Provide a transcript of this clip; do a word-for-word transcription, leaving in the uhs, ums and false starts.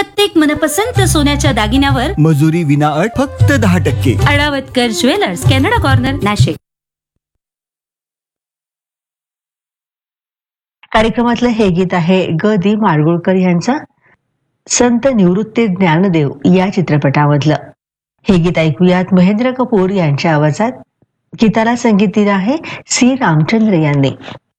प्रत्येक मनपसंत सोन्याच्या दागिन्यावर मजुरी विना अट फक्त दहा टक्के. अडावतकर ज्वेलर्स, कॅनडा कॉर्नर, नाशिक. कार्यक्रमातलं हे गीत आहे ग दी माडगुळकर यांचा संत निवृत्ती ज्ञानदेव या चित्रपटामधलं. हे गीत ऐकूयात महेंद्र कपूर यांच्या आवाजात. गीताला संगीत दिलं आहे सी रामचंद्र यांनी.